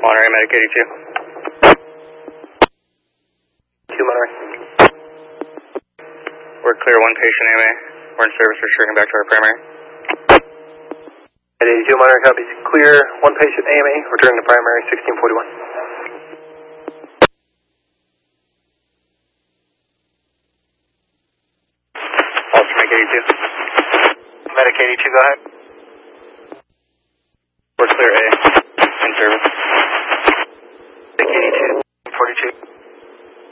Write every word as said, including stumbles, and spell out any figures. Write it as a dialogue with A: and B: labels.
A: Monterey, Medic eighty-two.
B: two Monterey.
A: We're clear, one patient A M A. We're in service, returning back to our primary.
B: At eighty-two Monterey, copy. Clear, one patient A M A, returning to primary, sixteen forty-one.
A: Officer, Medic eighty-two.
B: Medic eighty-two, go ahead.
A: We're clear A, in service.